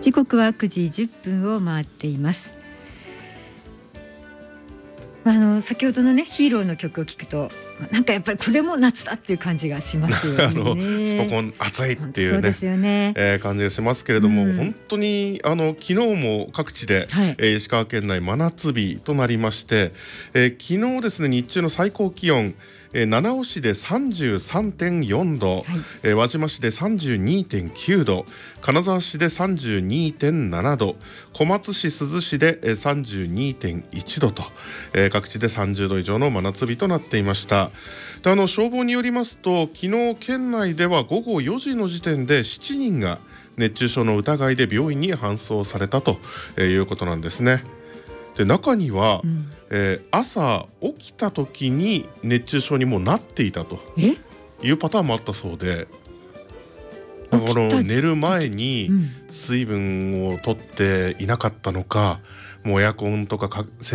時刻は9時10分を回っています。先ほどのねヒーローの曲を聞くとなんかやっぱりこれも夏だっていう感じがしますよね。 スポコン暑いっていうね、 そうですよね。 感じがしますけれども、本当に昨日も各地で、石川県内真夏日となりまして、昨日ですね日中の最高気温七尾市で 33.4 度、輪島市で 32.9 度、金沢市で 32.7 度、小松市珠洲市で 32.1 度と、各地で30度以上の真夏日となっていました。で消防によりますと、昨日県内では午後4時の時点で7人が熱中症の疑いで病院に搬送されたということなんですね。で中には、朝起きた時に熱中症にもなっていたというパターンもあったそうで、寝る前に水分を取っていなかったのか、もうエアコンとか